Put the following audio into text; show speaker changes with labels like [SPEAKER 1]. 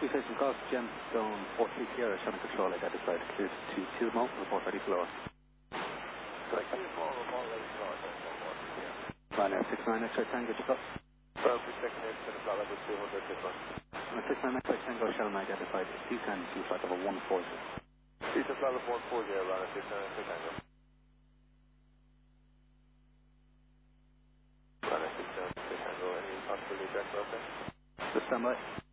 [SPEAKER 1] Communication cross, Gemstone 43 Sierra, channel control identified, cleared to Kilmo, report ready to lower.
[SPEAKER 2] Correct, Kilmo, report ready to lower,
[SPEAKER 1] Ryanair 69 X-ray Tango, chip up.
[SPEAKER 2] Perfect, second air, center flight level 200, tip on.
[SPEAKER 1] 69 X-ray Tango, Shelma identified, descend to flight level 140.
[SPEAKER 2] Descend flight level 140, Ryanair 69 X-ray Tango. Ryanair 69 X-ray Tango, any possibility check, okay?
[SPEAKER 1] The standby.